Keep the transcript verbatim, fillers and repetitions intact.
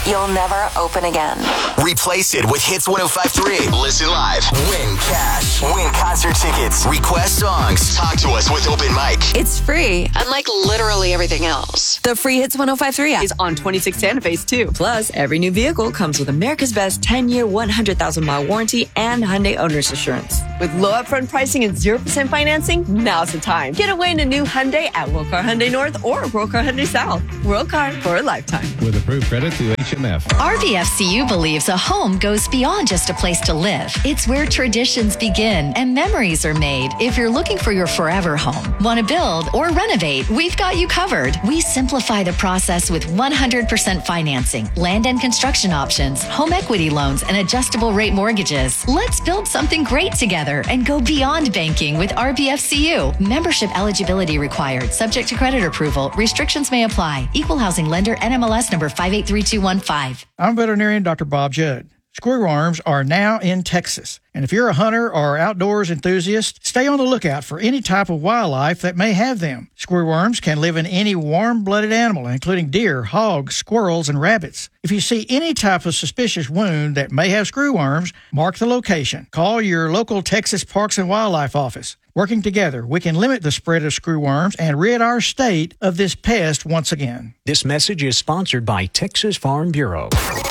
you'll never open again. Replace it with Hits one oh five point three. Listen live. Win cash. Win concert tickets. Request songs. Talk to us with Open Mic. It's free. Unlike literally everything else. The free Hits one oh five point three app is on twenty-six Santa Fe's too. Plus, every new vehicle comes with America's Best ten-year, one hundred thousand mile warranty and Hyundai Owner's Assurance. With low upfront pricing and zero percent financing, now's the time. Get away in a new Hyundai at World Car Hyundai North or World Car Hyundai South. World Car for a lifetime. With approved credit through H M F. R B F C U believes a home goes beyond just a place to live. It's where traditions begin and memories are made. If you're looking for your forever home, want to build or renovate, we've got you covered. We simplify the process with one hundred percent financing, land and construction options, home equity loans, and adjustable rate mortgages. Let's build something great together and go beyond banking with R B F C U. Membership eligibility required, subject to credit approval. Restrictions may apply. Equal housing lender, N M L S number five eight three two one five. I'm veterinarian Doctor Bob Judd. Screwworms are now in Texas. And if you're a hunter or outdoors enthusiast, stay on the lookout for any type of wildlife that may have them. Screwworms can live in any warm-blooded animal, including deer, hogs, squirrels, and rabbits. If you see any type of suspicious wound that may have screwworms, mark the location. Call your local Texas Parks and Wildlife office. Working together, we can limit the spread of screwworms and rid our state of this pest once again. This message is sponsored by Texas Farm Bureau.